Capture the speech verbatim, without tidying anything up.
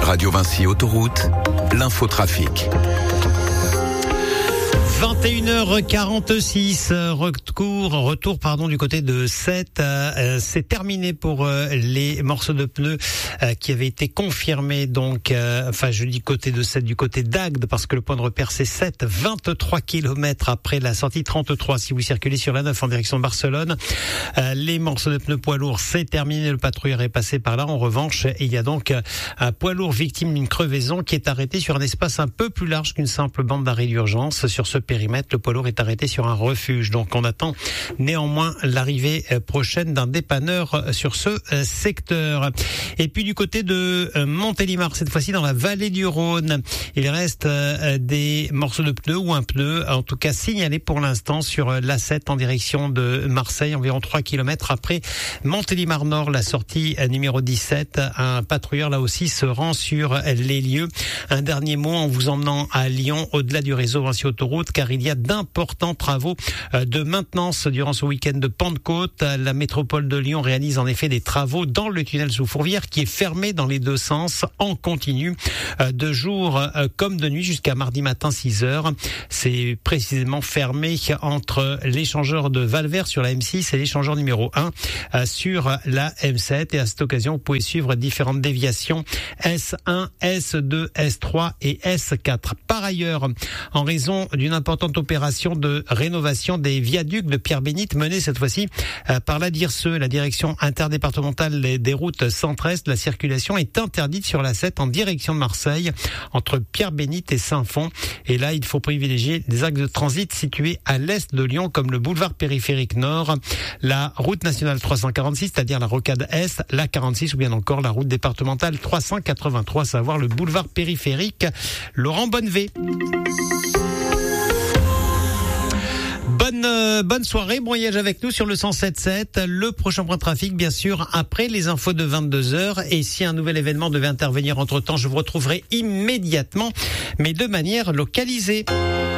Radio Vinci Autoroute, l'infotrafic. vingt et une heures quarante-six, retour, retour pardon du côté de Sète. Euh, c'est terminé pour euh, les morceaux de pneus euh, qui avaient été confirmés. Donc, euh, enfin, je dis côté de Sète, du côté d'Agde, parce que le point de repère c'est Sète, vingt-trois kilomètres après la sortie trente-trois. Si vous circulez sur la neuf en direction de Barcelone, euh, les morceaux de pneus poids lourds, c'est terminé. Le patrouilleur est passé par là. En revanche, il y a donc un poids lourd victime d'une crevaison qui est arrêté sur un espace un peu plus large qu'une simple bande d'arrêt d'urgence. Sur ce périmètre, le poids lourd est arrêté sur un refuge. Donc on attend néanmoins l'arrivée prochaine d'un dépanneur sur ce secteur. Et puis du côté de Montélimar, cette fois-ci dans la vallée du Rhône, il reste des morceaux de pneus ou un pneu, en tout cas signalé pour l'instant sur l'A sept en direction de Marseille, environ trois kilomètres après Montélimar Nord, la sortie numéro dix-sept. Un patrouilleur là aussi se rend sur les lieux. Un dernier mot en vous emmenant à Lyon, au-delà du réseau Vinci Autoroute, car il y a d'importants travaux de maintenance durant ce week-end de Pentecôte. La métropole de Lyon réalise en effet des travaux dans le tunnel sous Fourvière qui est fermé dans les deux sens en continu de jour comme de nuit jusqu'à mardi matin six heures. C'est précisément fermé entre l'échangeur de Valvert sur la M six et l'échangeur numéro un sur la M sept. Et à cette occasion, vous pouvez suivre différentes déviations S un, S deux, S trois et S quatre. Par ailleurs, en raison d'une importante opération de rénovation des viaducs de Pierre-Bénite menée cette fois-ci euh, par la D I R S E, la direction interdépartementale des routes centre-est, la circulation est interdite sur la sept en direction de Marseille entre Pierre-Bénite et Saint-Fond. Et là, il faut privilégier des axes de transit situés à l'est de Lyon comme le boulevard périphérique nord, la route nationale trois cent quarante-six, c'est-à-dire la rocade est, la quarante-six ou bien encore la route départementale trois cent quatre-vingt-trois, à savoir le boulevard périphérique Laurent Bonnevet. Bonne, euh, bonne soirée, bon voyage avec nous sur le cent sept sept. Le prochain point de trafic, bien sûr, après les infos de vingt-deux heures. Et si un nouvel événement devait intervenir entre-temps, je vous retrouverai immédiatement, mais de manière localisée.